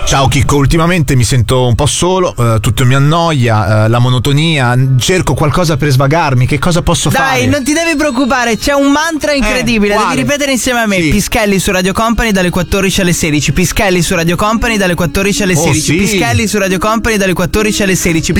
Ciao Chicco, ultimamente mi sento un po' solo, tutto mi annoia, la monotonia, cerco qualcosa per svagarmi, che cosa posso fare? Dai, non ti devi preoccupare, c'è un mantra incredibile, quale? devi ripetere insieme a me. Sì. Pischelli su Radio Company dalle 14 alle 16, Pischelli su Radio Company dalle 14 alle 16, sì. Pischelli su Radio Company dalle 14 alle 16.